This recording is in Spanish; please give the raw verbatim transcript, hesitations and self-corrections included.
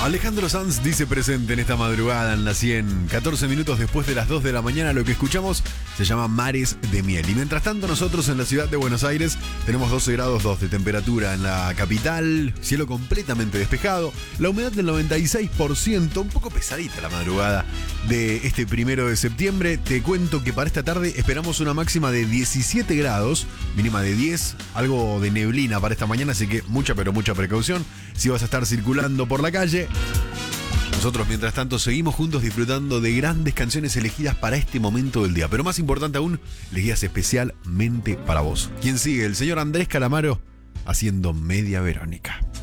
Alejandro Sanz dice presente en esta madrugada en la cien. catorce minutos después de las dos de la mañana, lo que escuchamos se llama Mares de Miel. Y mientras tanto, nosotros en la ciudad de Buenos Aires tenemos doce grados dos de temperatura en la capital, cielo completamente despejado, la humedad del noventa y seis por ciento, un poco pesadita la madrugada de este primero de septiembre. Te cuento que para esta tarde esperamos una máxima de diecisiete grados, mínima de diez, algo de neblina para esta mañana, así que mucha pero mucha precaución si vas a estar circulando por la calle. Nosotros, mientras tanto, seguimos juntos disfrutando de grandes canciones elegidas para este momento del día. Pero más importante aún, elegidas especialmente para vos. ¿Quién sigue? El señor Andrés Calamaro haciendo Media Verónica.